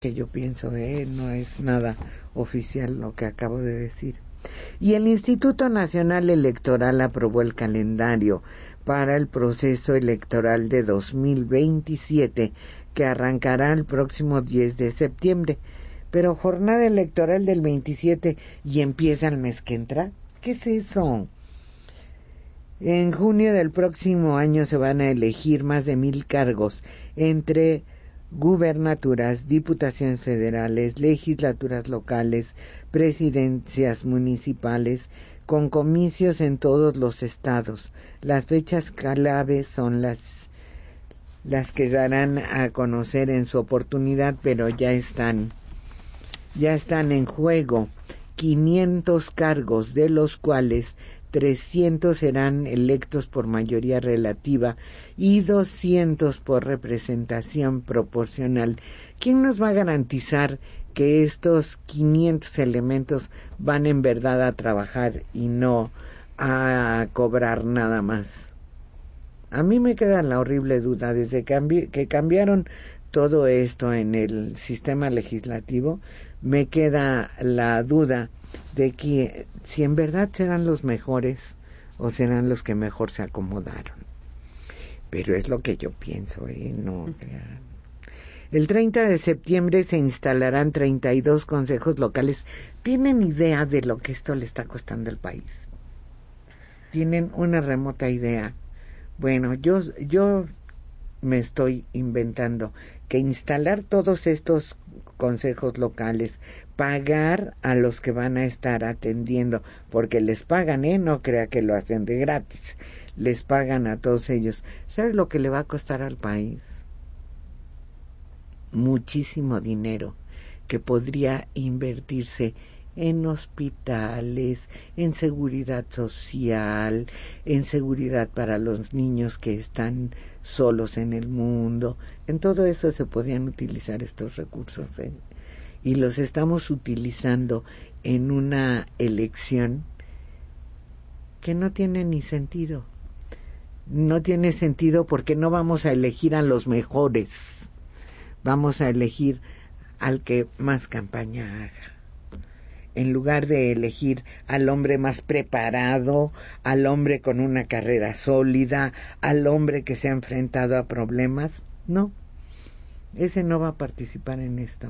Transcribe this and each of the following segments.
Que yo pienso, no es nada oficial lo que acabo de decir. Y el Instituto Nacional Electoral aprobó el calendario para el proceso electoral de 2027, que arrancará el próximo 10 de septiembre. Pero jornada electoral del 27 y empieza el mes que entra. ¿Qué es eso? En junio del próximo año se van a elegir más de 1,000 cargos entre gubernaturas, diputaciones federales, legislaturas locales, presidencias municipales, con comicios en todos los estados. Las fechas claves son las que darán a conocer en su oportunidad, pero ya están en juego 500 cargos, de los cuales 300 serán electos por mayoría relativa y 200 por representación proporcional. ¿Quién nos va a garantizar que estos 500 elementos van en verdad a trabajar y no a cobrar nada más? A mí me queda la horrible duda, desde que cambiaron todo esto en el sistema legislativo, me queda la duda de que si en verdad serán los mejores o serán los que mejor se acomodaron. Pero es lo que yo pienso, no crean. El 30 de septiembre se instalarán 32 consejos locales. ¿Tienen idea de lo que esto le está costando al país? ¿Tienen una remota idea? Bueno, yo me estoy inventando que instalar todos estos consejos locales, pagar a los que van a estar atendiendo, porque les pagan, no crea que lo hacen de gratis, les pagan a todos ellos. ¿Sabe lo que le va a costar al país? Muchísimo dinero que podría invertirse en hospitales, en seguridad social, en seguridad para los niños que están solos en el mundo. En todo eso se podían utilizar estos recursos, y los estamos utilizando en una elección que no tiene ni sentido. No tiene sentido porque no vamos a elegir a los mejores, vamos a elegir al que más campaña haga, en lugar de elegir al hombre más preparado, al hombre con una carrera sólida, al hombre que se ha enfrentado a problemas. No, ese no va a participar en esto,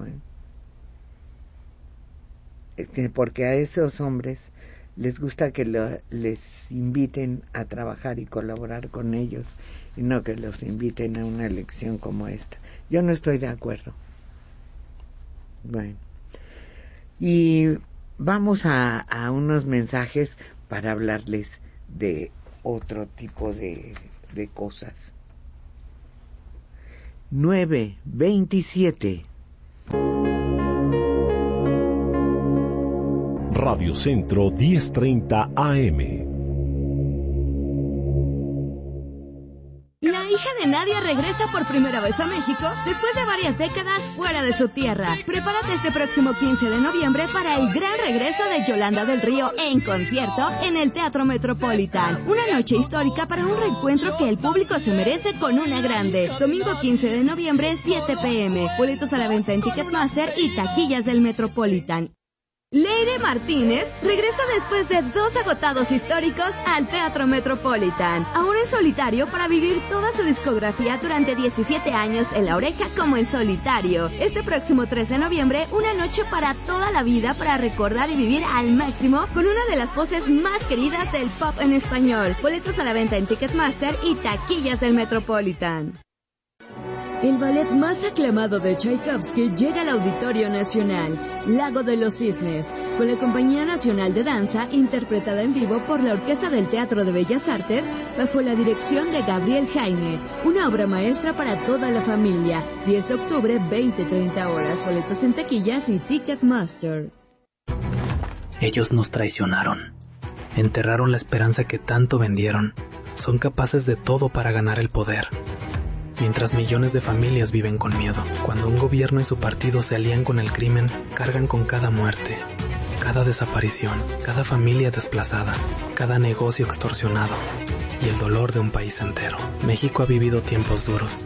porque a esos hombres les gusta que les inviten a trabajar y colaborar con ellos, y no que los inviten a una elección como esta. Yo no estoy de acuerdo. Bueno, y vamos a unos mensajes para hablarles de otro tipo de cosas. 9:27. Radio Centro 1030 AM. La hija de Nadia regresa por primera vez a México después de varias décadas fuera de su tierra. Prepárate este próximo 15 de noviembre para el gran regreso de Yolanda del Río en concierto en el Teatro Metropolitan. Una noche histórica para un reencuentro que el público se merece con una grande. Domingo 15 de noviembre, 7 p.m. Boletos a la venta en Ticketmaster y taquillas del Metropolitan. Leire Martínez regresa después de 2 agotados históricos al Teatro Metropolitan. Ahora en solitario para vivir toda su discografía durante 17 años en la oreja como en solitario. Este próximo 3 de noviembre, una noche para toda la vida para recordar y vivir al máximo con una de las voces más queridas del pop en español. Boletos a la venta en Ticketmaster y taquillas del Metropolitan. El ballet más aclamado de Tchaikovsky llega al Auditorio Nacional, Lago de los Cisnes, con la Compañía Nacional de Danza, interpretada en vivo por la Orquesta del Teatro de Bellas Artes, bajo la dirección de Gabriel Jaime. Una obra maestra para toda la familia. 10 de octubre, 20-30 horas. Boletos en taquillas y Ticketmaster. Ellos nos traicionaron. Enterraron la esperanza que tanto vendieron. Son capaces de todo para ganar el poder. Mientras millones de familias viven con miedo. Cuando un gobierno y su partido se alían con el crimen, cargan con cada muerte, cada desaparición, cada familia desplazada, cada negocio extorsionado y el dolor de un país entero. México ha vivido tiempos duros,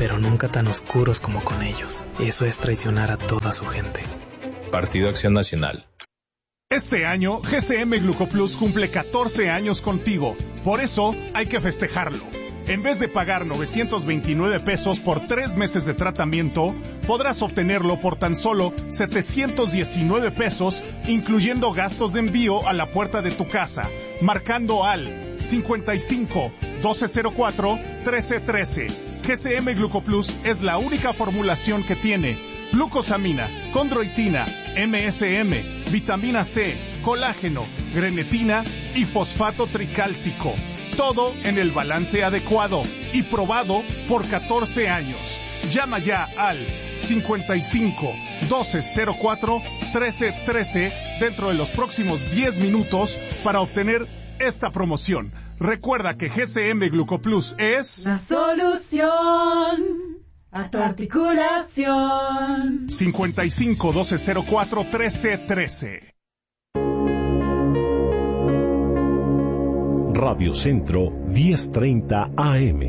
pero nunca tan oscuros como con ellos. Eso es traicionar a toda su gente. Partido Acción Nacional. Este año, GCM Glucoplus cumple 14 años contigo. Por eso, hay que festejarlo. En vez de pagar 929 pesos por 3 meses de tratamiento, podrás obtenerlo por tan solo 719 pesos, incluyendo gastos de envío a la puerta de tu casa, marcando al 55 1204 1313. GCM Glucoplus es la única formulación que tiene glucosamina, condroitina, MSM, vitamina C, colágeno, grenetina y fosfato tricálcico. Todo en el balance adecuado y probado por 14 años. Llama ya al 55 1204 1313 dentro de los próximos 10 minutos para obtener esta promoción. Recuerda que GCM Glucoplus es la solución a tu articulación. 55 1204 1313. Radio Centro 1030 AM.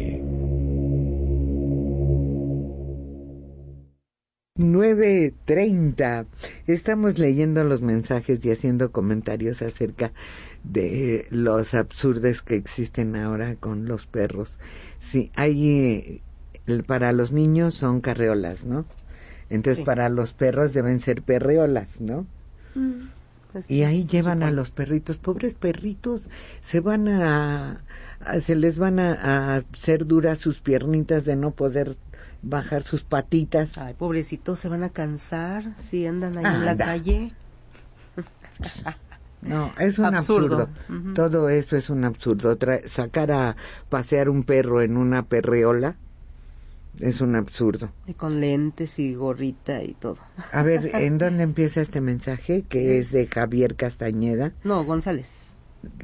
9:30. Estamos leyendo los mensajes y haciendo comentarios acerca de los absurdos que existen ahora con los perros. Sí, hay para los niños son carreolas, ¿no? Entonces sí. Para los perros deben ser perreolas, ¿no? Pues y ahí llevan a los perritos, pobres perritos, se les van a hacer duras sus piernitas de no poder bajar sus patitas. Ay, pobrecitos, se van a cansar si andan ahí en la calle. No, es un absurdo. Uh-huh. Todo eso es un absurdo. Sacar a pasear un perro en una perreola es un absurdo. Y con lentes y gorrita y todo. A ver, ¿en dónde empieza este mensaje? Que es de Javier Castañeda. No, González.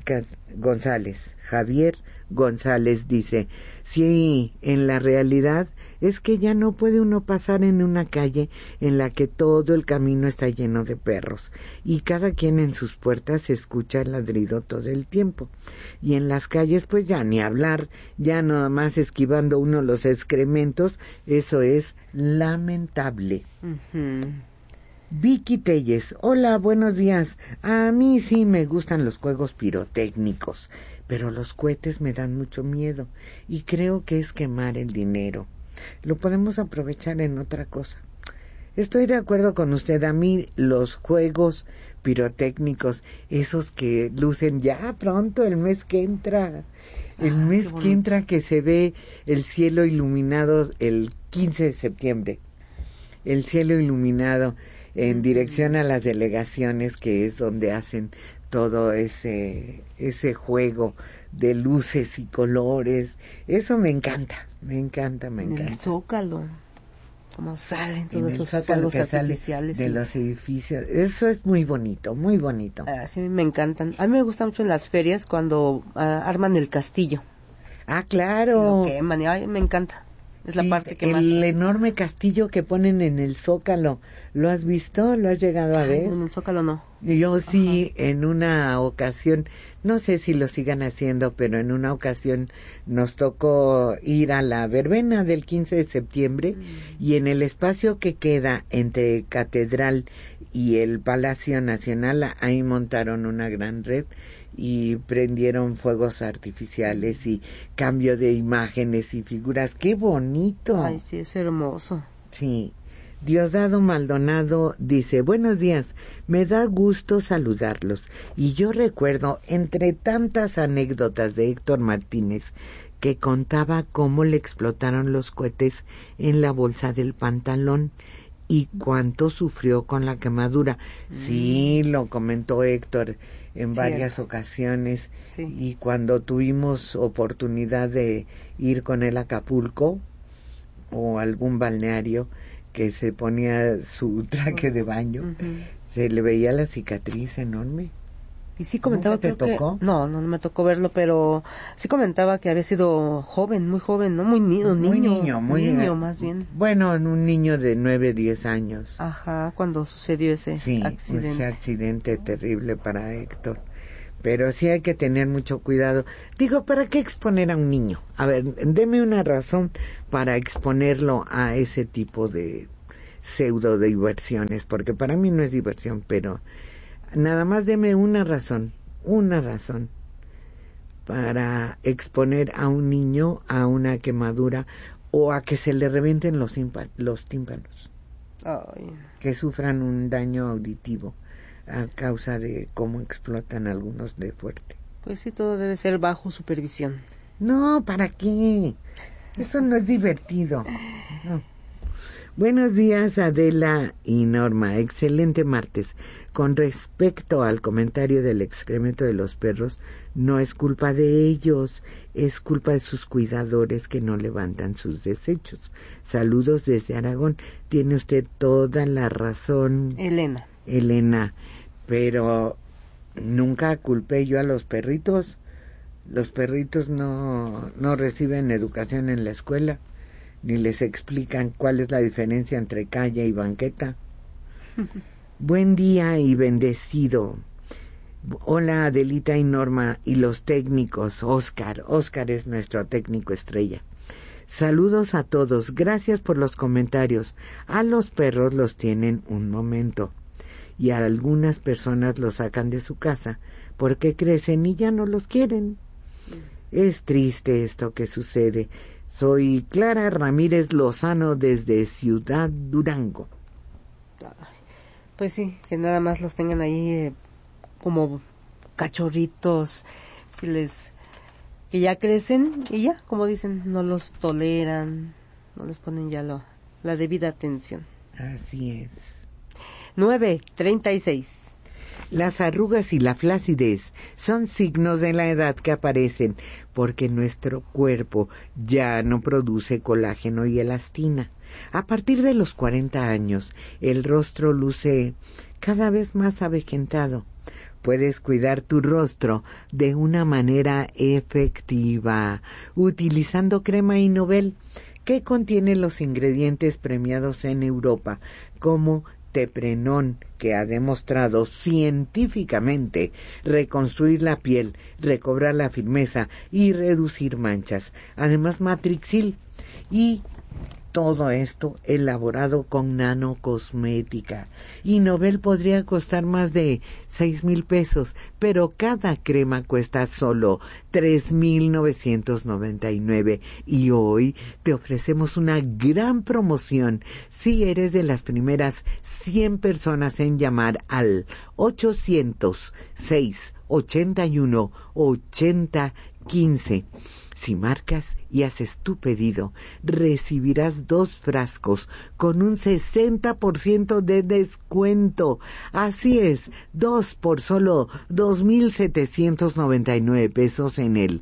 Javier González dice, sí, en la realidad es que ya no puede uno pasar en una calle en la que todo el camino está lleno de perros y cada quien en sus puertas escucha el ladrido todo el tiempo. Y en las calles pues ya ni hablar, ya nada más esquivando uno los excrementos, eso es lamentable. Uh-huh. Vicky Telles, hola, buenos días. A mí sí me gustan los juegos pirotécnicos, pero los cohetes me dan mucho miedo y creo que es quemar el dinero. Lo podemos aprovechar en otra cosa. Estoy de acuerdo con usted. A mí los juegos pirotécnicos, esos que lucen ya pronto, el mes que entra, que se ve el cielo iluminado el 15 de septiembre, el cielo iluminado en dirección a las delegaciones, que es donde hacen todo ese juego de luces y colores. Eso me encanta. En el Zócalo, como salen todos esos fuegos artificiales de los edificios. Eso es muy bonito, muy bonito. Sí, me encantan. A mí me gusta mucho en las ferias cuando arman el castillo. Ah, claro. Lo queman, ay, me encanta. Es la parte que más... El enorme castillo que ponen en el Zócalo, ¿lo has visto? ¿Lo has llegado a ver? En el Zócalo no. Yo sí, en una ocasión, no sé si lo sigan haciendo, pero en una ocasión nos tocó ir a la verbena del 15 de septiembre y en el espacio que queda entre Catedral y el Palacio Nacional, ahí montaron una gran red y prendieron fuegos artificiales y cambio de imágenes y figuras. ¡Qué bonito! Ay, sí, es hermoso. Sí. Diosdado Maldonado dice, buenos días, me da gusto saludarlos. Y yo recuerdo, entre tantas anécdotas de Héctor Martínez, que contaba cómo le explotaron los cohetes en la bolsa del pantalón y cuánto sufrió con la quemadura. Sí, lo comentó Héctor en varias ocasiones. Sí. Y cuando tuvimos oportunidad de ir con él a Acapulco o algún balneario, que se ponía su traje de baño, se le veía la cicatriz enorme. Y sí comentaba que... ¿Te tocó? No me tocó verlo, pero sí comentaba que había sido joven, muy joven, ¿no? Muy niño más bien. Bueno, un niño de 9, 10 años. Ajá, cuando sucedió ese accidente. Ese accidente terrible para Héctor. Pero sí hay que tener mucho cuidado. Digo, ¿para qué exponer a un niño? A ver, deme una razón para exponerlo a ese tipo de pseudo diversiones, porque para mí no es diversión, pero nada más deme una razón para exponer a un niño a una quemadura o a que se le revienten los tímpanos. Ay. Que sufran un daño auditivo a causa de cómo explotan algunos de fuerte. Pues sí, todo debe ser bajo supervisión. No, ¿para qué? Eso no es divertido. No. Buenos días, Adela y Norma. Excelente martes. Con respecto al comentario del excremento de los perros, no es culpa de ellos, es culpa de sus cuidadores que no levantan sus desechos. Saludos desde Aragón. Tiene usted toda la razón, Elena, pero nunca culpé yo a los perritos. Los perritos no reciben educación en la escuela, ni les explican cuál es la diferencia entre calle y banqueta. Buen día y bendecido. Hola, Adelita y Norma y los técnicos. Oscar es nuestro técnico estrella. Saludos a todos, gracias por los comentarios. A los perros los tienen un momento y a algunas personas los sacan de su casa porque crecen y ya no los quieren. Es triste esto que sucede. Soy Clara Ramírez Lozano desde Ciudad Durango. Pues sí, que nada más los tengan ahí como cachorritos, que ya crecen y ya, como dicen, no los toleran, no les ponen ya la debida atención. Así es. 9:36. Las arrugas y la flacidez son signos de la edad que aparecen porque nuestro cuerpo ya no produce colágeno y elastina. A partir de los 40 años, el rostro luce cada vez más avejentado. Puedes cuidar tu rostro de una manera efectiva, utilizando crema Innovel, que contiene los ingredientes premiados en Europa, como Teprenón, que ha demostrado científicamente reconstruir la piel, recobrar la firmeza y reducir manchas. Además, Matrixil, y todo esto elaborado con nanocosmética. Innovel podría costar más de 6,000 pesos, pero cada crema cuesta solo 3,999 y hoy te ofrecemos una gran promoción si eres de las primeras 100 personas en llamar al 800-681-8015. Si marcas y haces tu pedido, recibirás 2 frascos con un 60% de descuento. Así es, 2 por solo 2,799 pesos en el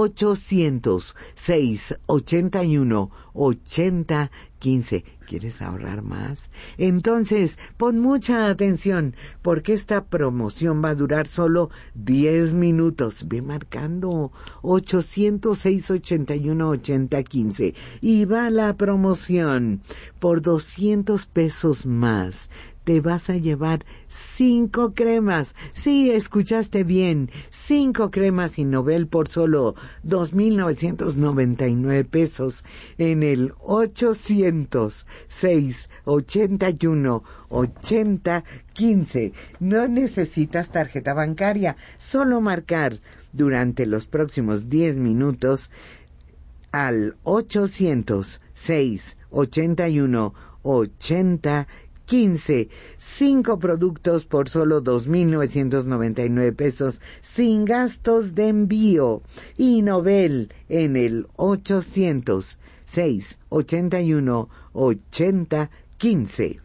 800-681-8015. ¿Quieres ahorrar más? Entonces, pon mucha atención, porque esta promoción va a durar solo 10 minutos. Ve marcando 800-681-8015 y va la promoción. Por 200 pesos más te vas a llevar 5 cremas. Sí, escuchaste bien, 5 cremas Innovel por solo 2,999 pesos en el 800-681-8015. No necesitas tarjeta bancaria, solo marcar durante los próximos 10 minutos al 800-681-8015. 5 productos por solo 2,999 pesos sin gastos de envío. Innovel en el 800-681-8015.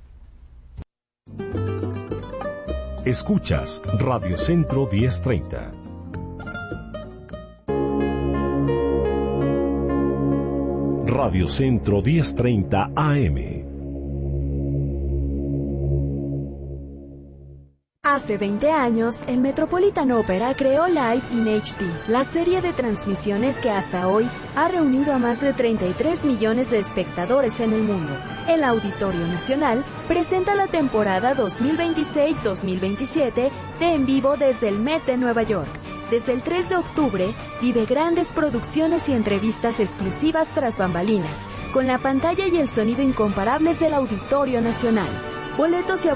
Escuchas Radio Centro 1030. Radio Centro 1030 AM. Hace 20 años, el Metropolitan Opera creó Live in HD, la serie de transmisiones que hasta hoy ha reunido a más de 33 millones de espectadores en el mundo. El Auditorio Nacional presenta la temporada 2026-2027 de En Vivo desde el Met de Nueva York. Desde el 3 de octubre, vive grandes producciones y entrevistas exclusivas tras bambalinas, con la pantalla y el sonido incomparables del Auditorio Nacional. Boletos y